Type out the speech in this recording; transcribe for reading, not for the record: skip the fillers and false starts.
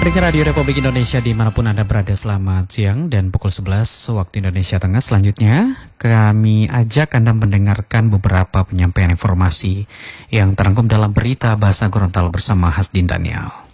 Pendengar Radio Republik Indonesia dimanapun Anda berada, selamat siang dan pukul 11 waktu Indonesia Tengah. Selanjutnya kami ajak Anda mendengarkan beberapa penyampaian informasi yang terangkum dalam berita bahasa Gorontalo bersama Hasdin Daniel.